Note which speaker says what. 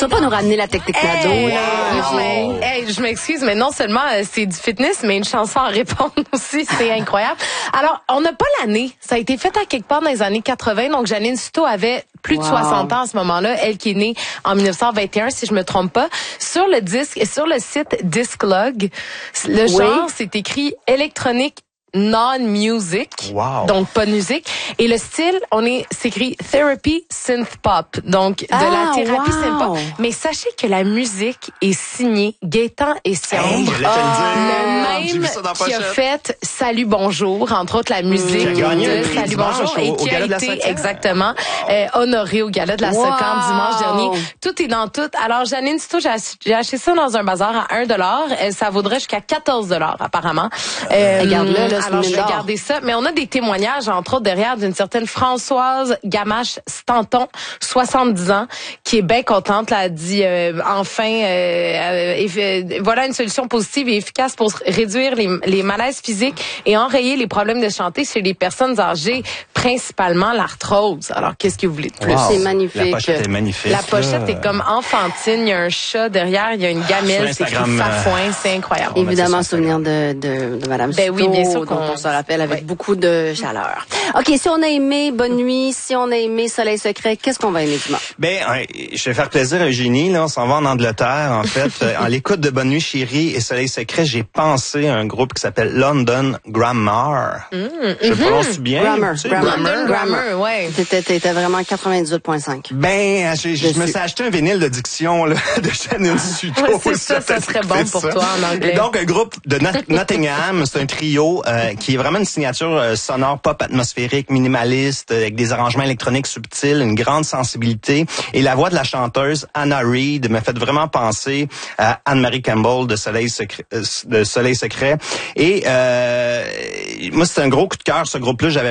Speaker 1: Tu vas pas nous ramener la technique cadeau,
Speaker 2: là. Je m'excuse, mais non seulement c'est du fitness, mais une chanson à répondre aussi, c'est incroyable. Alors, on n'a pas l'année. Ça a été fait à quelque part dans les années 80, donc Janine Souto avait plus de 60 ans à ce moment-là. Elle qui est née en 1921, si je me trompe pas. Sur le disque et sur le site Disclog, le genre, c'est écrit électronique non-music, donc pas de musique. Et le style, c'est écrit Therapy Synth Pop, donc de la thérapie synth pop. Mais sachez que la musique est signée Gaëtan et Siambre, le même qui a fait Salut Bonjour, entre autres la musique de Salut Bonjour, et qui a été exactement honoré au Gala de la Socam dimanche dernier. Tout est dans tout. Alors Janine Souto, j'ai acheté ça dans un bazar à $1. Ça vaudrait jusqu'à $14 apparemment.
Speaker 1: Regarde-le, là.
Speaker 2: Alors, je vais garder ça. Mais on a des témoignages, entre autres, derrière d'une certaine Françoise Gamache-Stanton, 70 ans, qui est bien contente. Là, elle dit, voilà une solution positive et efficace pour réduire les malaises physiques et enrayer les problèmes de santé chez les personnes âgées, principalement l'arthrose. Alors, qu'est-ce que vous voulez de plus?
Speaker 1: C'est magnifique.
Speaker 3: La pochette est magnifique.
Speaker 2: La pochette est comme enfantine. Il y a un chat derrière, il y a une gamelle, c'est écrit Fafouin, c'est incroyable.
Speaker 1: Évidemment, souvenir de Madame Souto.
Speaker 2: Oui, bien sûr.
Speaker 1: Dont on se rappelle avec beaucoup de chaleur. OK, si on a aimé Bonne Nuit, si on a aimé Soleil Secret, qu'est-ce qu'on va aimer dimanche?
Speaker 3: Je vais faire plaisir à Eugénie, là. On s'en va en Angleterre, en fait. En l'écoute de Bonne Nuit, Chérie et Soleil Secret, j'ai pensé à un groupe qui s'appelle London Grammar. Je prononce bien.
Speaker 1: Grammar, ouais. T'étais vraiment 98.5
Speaker 3: je me suis acheté un vinyle de diction, là, de Janine Souto.
Speaker 2: Ouais, ça serait bon pour toi en anglais.
Speaker 3: Et donc, un groupe de Nottingham, c'est un trio, qui est vraiment une signature sonore pop atmosphérique, minimaliste, avec des arrangements électroniques subtils, une grande sensibilité. Et la voix de la chanteuse Anna Reid m'a fait vraiment penser à Anne-Marie Campbell de Soleil Secret. Et moi, c'était un gros coup de cœur, ce groupe-là. J'avais